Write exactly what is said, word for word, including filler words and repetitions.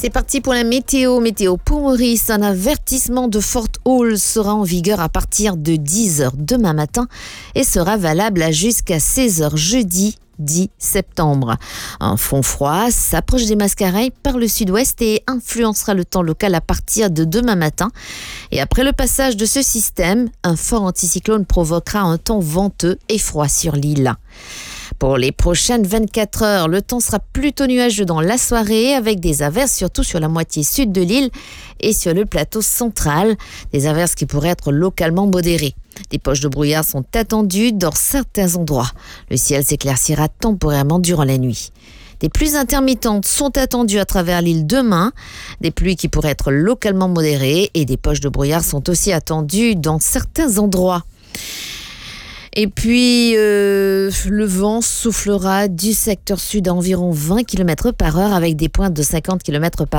C'est parti pour la météo. Météo pour Maurice. Un avertissement de forte houle sera en vigueur à partir de dix heures demain matin et sera valable jusqu'à seize heures jeudi dix septembre. Un front froid s'approche des Mascareilles par le sud-ouest et influencera le temps local à partir de demain matin. Et après le passage de ce système, un fort anticyclone provoquera un temps venteux et froid sur l'île. Pour les prochaines vingt-quatre heures, le temps sera plutôt nuageux dans la soirée avec des averses surtout sur la moitié sud de l'île et sur le plateau central. Des averses qui pourraient être localement modérées. Des poches de brouillard sont attendues dans certains endroits. Le ciel s'éclaircira temporairement durant la nuit. Des pluies intermittentes sont attendues à travers l'île demain. Des pluies qui pourraient être localement modérées et des poches de brouillard sont aussi attendues dans certains endroits. Et puis, euh, le vent soufflera du secteur sud à environ vingt kilomètres par heure avec des pointes de cinquante kilomètres par heure.